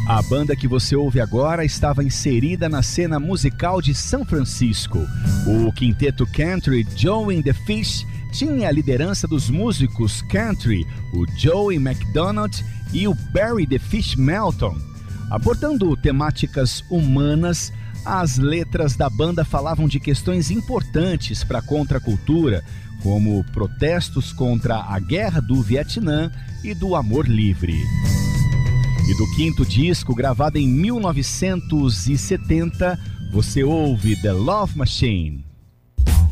A banda que você ouve agora estava inserida na cena musical de São Francisco. O quinteto country Joey and the Fish tinha a liderança dos músicos country, o Joey McDonald e o Barry the Fish Melton. Abordando temáticas humanas, as letras da banda falavam de questões importantes para a contracultura, como protestos contra a guerra do Vietnã e do amor livre. E do quinto disco, gravado em 1970, você ouve The Love Machine.